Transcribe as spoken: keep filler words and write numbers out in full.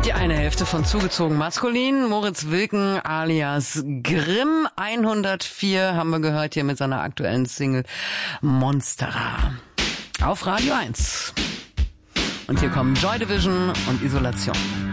Die eine Hälfte von Zugezogen Maskulin, Moritz Wilken alias Grimm. hundertvier haben wir gehört hier mit seiner aktuellen Single Monstera. Auf Radio eins. Und hier kommen Joy Division und Isolation.